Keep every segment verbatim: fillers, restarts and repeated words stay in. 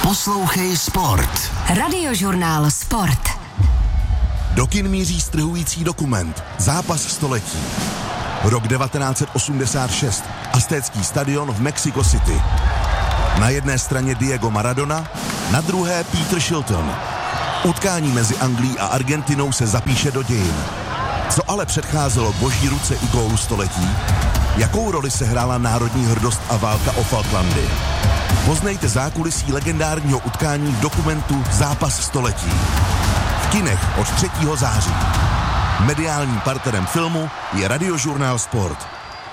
Poslouchej Sport. Radiožurnál Sport. Do kin míří strhující dokument Zápas století. Rok devatenáct set osmdesát šest. Aztécký stadion v Mexico City. Na jedné straně Diego Maradona, na druhé Peter Shilton. Utkání mezi Anglií a Argentinou se zapíše do dějin. Co ale předcházelo boží ruce i gólu století? Jakou roli se hrála národní hrdost a válka o Falklandy? Poznejte zákulisí legendárního utkání v dokumentu Zápas století. V kinech od třetího září. Mediálním partnerem filmu je Radiožurnál Sport.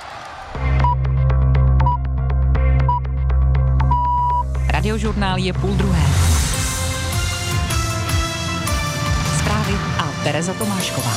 Radiožurnál je půl druhé. Zprávy a Tereza Tomášková.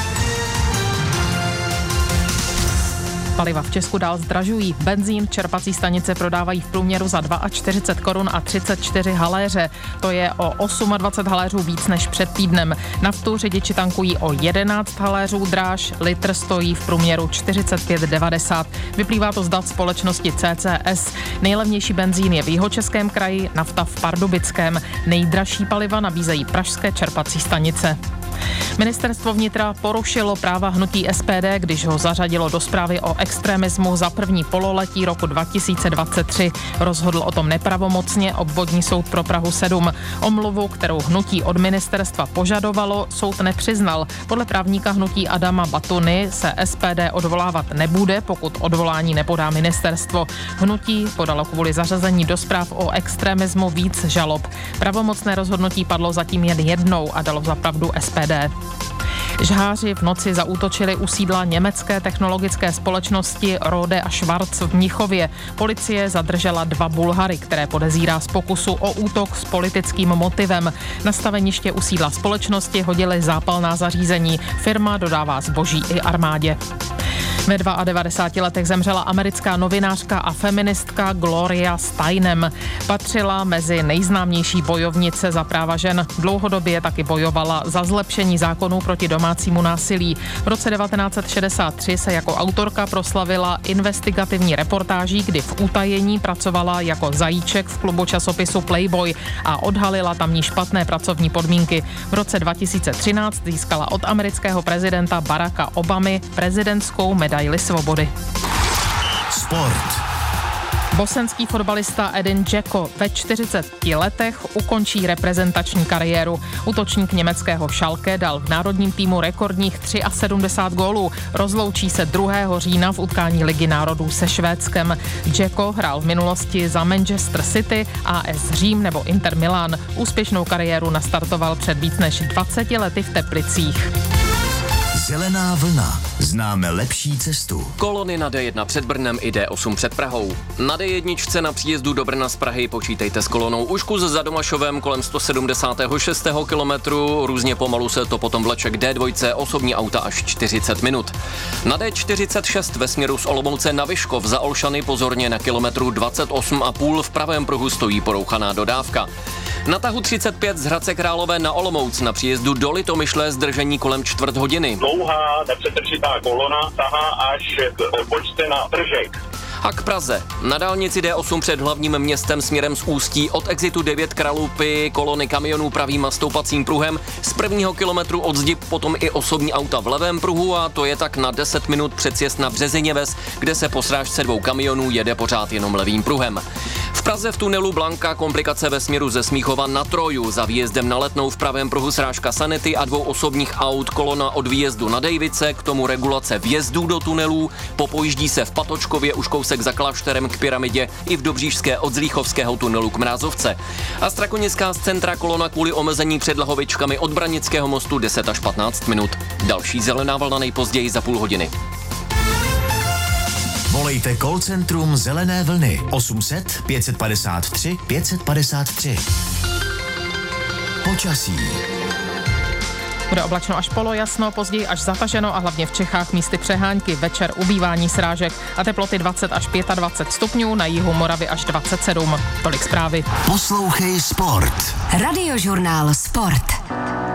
Paliva v Česku dál zdražují. Benzín čerpací stanice prodávají v průměru za čtyřicet dva korun a třicet čtyři haléře. To je o dvacet osm haléřů víc než před týdnem. Naftu řidiči tankují o jedenáct haléřů dráž, litr stojí v průměru čtyřicet pět devadesát. Vyplývá to z dat společnosti C C S. Nejlevnější benzín je v Jihočeském kraji, nafta v Pardubickém. Nejdražší paliva nabízejí pražské čerpací stanice. Ministerstvo vnitra porušilo práva hnutí S P D, když ho zařadilo do zprávy o extremismu za první pololetí roku dva tisíce dvacet tři. Rozhodl o tom nepravomocně obvodní soud pro Prahu sedm. Omluvu, kterou hnutí od ministerstva požadovalo, soud nepřiznal. Podle právníka hnutí Adama Batuny se S P D odvolávat nebude, pokud odvolání nepodá ministerstvo. Hnutí podalo kvůli zařazení do zpráv o extremismu víc žalob. Pravomocné rozhodnutí padlo zatím jen jednou a dalo za pravdu S P D. Žháři v noci zaútočili u sídla německé technologické společnosti Rode a Schwarz v Mnichově. Policie zadržela dva Bulhary, které podezírá z pokusu o útok s politickým motivem. Na staveniště u sídla společnosti hodili zápalná zařízení. Firma dodává zboží i armádě. Ve devadesátí dvou letech zemřela americká novinářka a feministka Gloria Steinem. Patřila mezi nejznámější bojovnice za práva žen. Dlouhodobě taky bojovala za zlepšení zákonů proti domácímu násilí. V roce devatenáct set šedesát tři se jako autorka proslavila investigativní reportáží, kdy v utajení pracovala jako zajíček v klubu časopisu Playboy a odhalila tamní špatné pracovní podmínky. V roce dva tisíce třináct získala od amerického prezidenta Baracka Obamy prezidentskou medaili svobody. Sport. Bosenský fotbalista Edin Dzeko ve čtyřiceti letech ukončí reprezentační kariéru. Útočník německého Schalke dal v národním týmu rekordních sedmdesát tři gólů. Rozloučí se druhého října v utkání Ligy národů se Švédskem. Dzeko hrál v minulosti za Manchester City, A S Řím nebo Inter Milan. Úspěšnou kariéru nastartoval před víc než dvaceti lety v Teplicích. Zelená vlna. Známe lepší cestu. Kolony na D jedna před Brnem i D osm před Prahou. Na D jedna na příjezdu do Brna z Prahy počítejte s kolonou už kus za Domašovem kolem sto sedmdesát šest kilometrů. Různě pomalu se to potom vleče k D dva, osobní auta až čtyřicet minut. Na D čtyřicet šest ve směru z Olomouce na Vyškov za Olšany pozorně na kilometru dvacet osm a půl v pravém pruhu stojí porouchaná dodávka. Na tahu třicet pět z Hradce Králové na Olomouc na příjezdu do Litomyšle zdržení kolem čtvrt hodiny. Dlouhá, nepřetržitá kolona tahá až k odbočce na Tržek. A k Praze. Na dálnici D osm před hlavním městem směrem z Ústí od exitu devět Kralupy kolony kamionů pravým a stoupacím pruhem. Z prvního kilometru od zdi potom i osobní auta v levém pruhu a to je tak na deset minut předsjezd na Březiněves, kde se po srážce dvou kamionů jede pořád jenom levým pruhem. V Praze v tunelu Blanka komplikace ve směru ze Smíchova na Troju. Za výjezdem na Letnou v pravém pruhu srážka sanity a dvou osobních aut, kolona od výjezdu na Dejvice, k tomu regulace vjezdů do tunelů. Popojíždí se v Patočkově už kousek za klášterem k pyramidě i v Dobříšské od Zlíchovského tunelu k Mrázovce. A Strakonická z centra kolona kvůli omezení před Lahovičkami od Branického mostu deset až patnáct minut. Další zelená vlna nejpozději za půl hodiny. Volejte call centrum Zelené vlny osm set pět padesát tři pět padesát tři. Počasí. Bude oblačno až polojasno, později až zataženo a hlavně v Čechách místy přehánky, večer ubývání srážek a teploty dvacet až dvacet pět stupňů, na jihu Moravy až dvacet sedm. Tolik zprávy. Poslouchej Sport. Radiožurnál Sport.